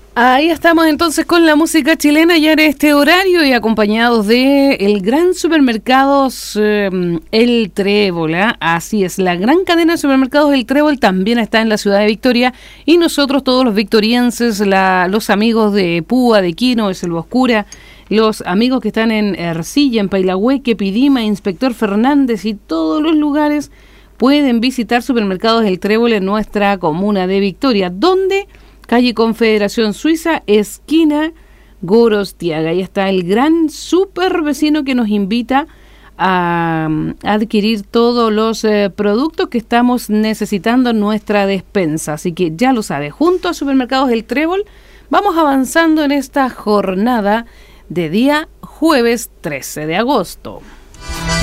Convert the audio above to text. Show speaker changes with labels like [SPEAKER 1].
[SPEAKER 1] Ahí estamos entonces con la música chilena ya en este horario y acompañados de el gran supermercados El Trébol, ¿eh? Así es, la gran cadena de supermercados El Trébol también está en la ciudad de Victoria y nosotros todos los victorienses, los amigos de Púa, de Quino, de Selva Oscura, los amigos que están en Ercilla, en Pailahueque, Pidima, Inspector Fernández y todos los lugares pueden visitar supermercados El Trébol en nuestra comuna de Victoria, donde calle Confederación Suiza, esquina Gorostiaga. Ahí está el gran super vecino que nos invita a adquirir todos los productos que estamos necesitando en nuestra despensa. Así que ya lo sabe, junto a Supermercados El Trébol, vamos avanzando en esta jornada de día jueves 13 de agosto.